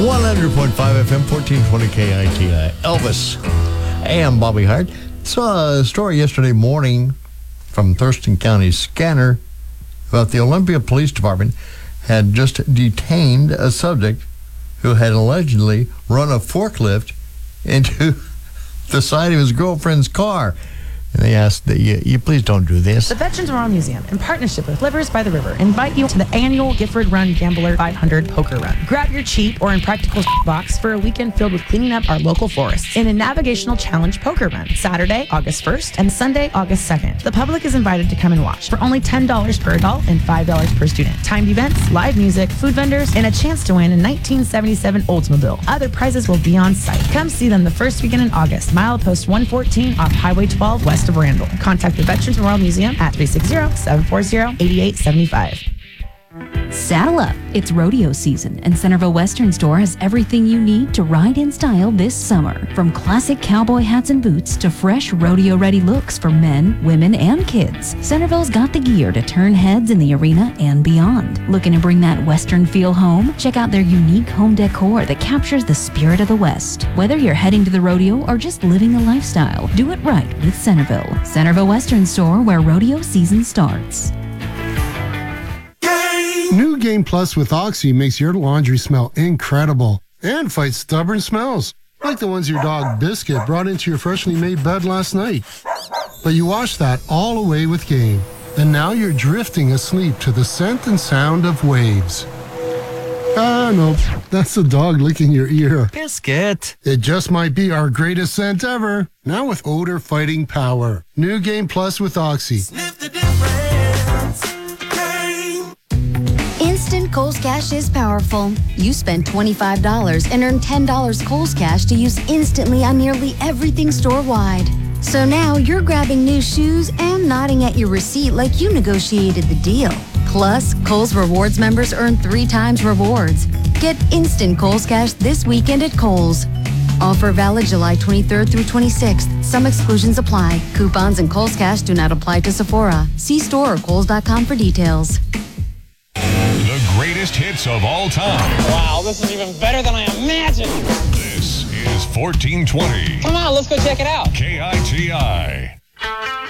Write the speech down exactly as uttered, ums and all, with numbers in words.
one hundred point five F M, fourteen twenty K I T I. Elvis. Hey, I'm Bobby Hart. Saw a story yesterday morning from Thurston County Scanner about the Olympia Police Department had just detained a subject who had allegedly run a forklift into the side of his girlfriend's car. And they asked that you, you please don't do this. The Veterans Memorial Museum, in partnership with Livers by the River, invite you to the annual Gifford Run Gambler five hundred Poker Run. Grab your cheap or impractical box for a weekend filled with cleaning up our local forests in a navigational challenge poker run, Saturday, August first, and Sunday, August second. The public is invited to come and watch for only ten dollars per adult and five dollars per student. Timed events, live music, food vendors, and a chance to win a nineteen seventy-seven Oldsmobile. Other prizes will be on site. Come see them the first weekend in August, milepost one fourteen off Highway twelve, west of Randall. Contact the Veterans Memorial Museum at three six zero, seven four zero, eight eight seven five. Saddle up. It's rodeo season, and Centerville Western Store has everything you need to ride in style this summer. From classic cowboy hats and boots to fresh rodeo-ready looks for men, women, and kids, Centerville's got the gear to turn heads in the arena and beyond. Looking to bring that Western feel home? Check out their unique home decor that captures the spirit of the West. Whether you're heading to the rodeo or just living the lifestyle, do it right with Centerville. Centerville Western Store, where rodeo season starts. New Game Plus with Oxy makes your laundry smell incredible and fights stubborn smells, like the ones your dog Biscuit brought into your freshly made bed last night. But you washed that all away with Game, and now you're drifting asleep to the scent and sound of waves. Ah, no, that's the dog licking your ear. Biscuit. It just might be our greatest scent ever, now with odor fighting power. New Game Plus with Oxy. Sniff the difference. Instant Kohl's Cash is powerful. You spend twenty-five dollars and earn ten dollars Kohl's Cash to use instantly on nearly everything store-wide. So now you're grabbing new shoes and nodding at your receipt like you negotiated the deal. Plus, Kohl's Rewards members earn three times rewards. Get instant Kohl's Cash this weekend at Kohl's. Offer valid July twenty-third through twenty-sixth. Some exclusions apply. Coupons and Kohl's Cash do not apply to Sephora. See store or Kohl's dot com for details. The greatest hits of all time. Wow, this is even better than I imagined. This is fourteen twenty. Come on, let's go check it out. K I T I.